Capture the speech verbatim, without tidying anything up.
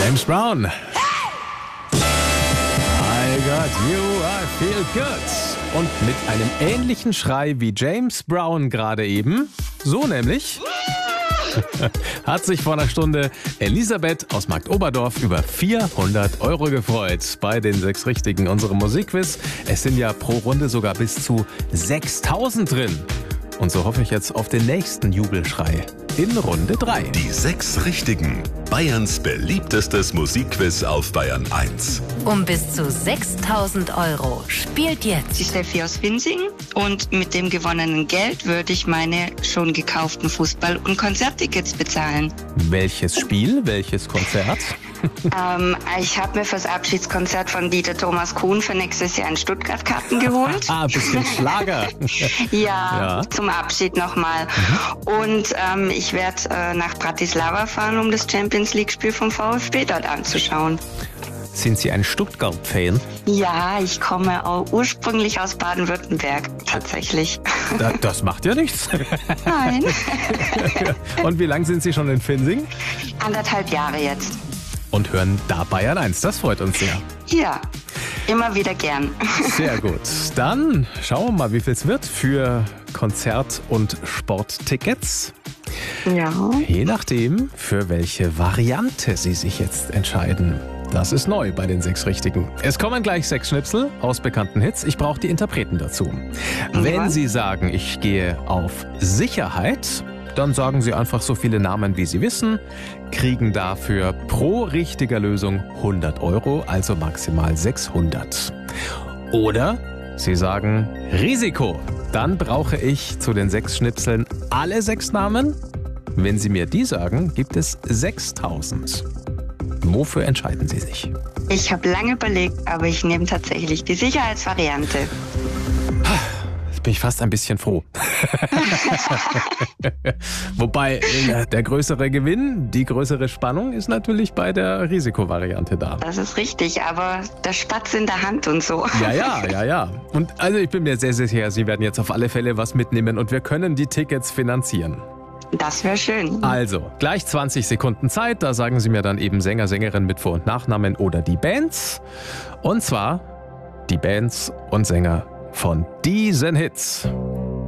James Brown. I got you, I feel good. Und mit einem ähnlichen Schrei wie James Brown gerade eben, so nämlich, hat sich vor einer Stunde Elisabeth aus Marktoberdorf über vierhundert Euro gefreut bei den sechs Richtigen unserem Musikquiz. Es sind ja pro Runde sogar bis zu sechstausend drin. Und so hoffe ich jetzt auf den nächsten Jubelschrei in Runde drei. Die sechs Richtigen. Bayerns beliebtestes Musikquiz auf Bayern eins. Um bis zu sechstausend Euro spielt jetzt Die Steffi aus Winsing und mit dem gewonnenen Geld würde ich meine schon gekauften Fußball- und Konzerttickets bezahlen. Welches Spiel, welches Konzert? ähm, ich habe mir fürs Abschiedskonzert von Dieter Thomas Kuhn für nächstes Jahr in Stuttgart Karten geholt. Ah, ein bisschen Schlager. ja, Ja. zum Abschied nochmal. Mhm. Und ähm, ich werde äh, nach Bratislava fahren, um das Champions League-Spiel vom VfB dort anzuschauen. Sind Sie ein Stuttgart-Fan? Ja, ich komme auch ursprünglich aus Baden-Württemberg, tatsächlich. Da, das macht ja nichts. Nein. Und wie lange sind Sie schon in Finsing? Anderthalb Jahre jetzt. Und hören da Bayern eins. Das freut uns sehr. Ja, immer wieder gern. Sehr gut. Dann schauen wir mal, wie viel es wird für Konzert- und Sporttickets. Ja. Je nachdem, für welche Variante Sie sich jetzt entscheiden. Das ist neu bei den sechs Richtigen. Es kommen gleich sechs Schnipsel aus bekannten Hits. Ich brauche die Interpreten dazu. Wenn Sie sagen, ich gehe auf Sicherheit, dann sagen Sie einfach so viele Namen, wie Sie wissen, kriegen dafür pro richtiger Lösung hundert Euro, also maximal sechshundert. Oder Sie sagen Risiko. Dann brauche ich zu den sechs Schnipseln alle sechs Namen. Wenn Sie mir die sagen, gibt es sechstausend. Wofür entscheiden Sie sich? Ich habe lange überlegt, aber ich nehme tatsächlich die Sicherheitsvariante. Jetzt bin ich fast ein bisschen froh. Wobei der größere Gewinn, die größere Spannung ist natürlich bei der Risikovariante da. Das ist richtig, aber der Spatz in der Hand und so. Ja, ja, ja, ja. Und also ich bin mir sehr, sehr sicher, Sie werden jetzt auf alle Fälle was mitnehmen und wir können die Tickets finanzieren. Das wäre schön. Also, gleich zwanzig Sekunden Zeit. Da sagen Sie mir dann eben Sänger, Sängerin mit Vor- und Nachnamen oder die Bands. Und zwar die Bands und Sänger von diesen Hits.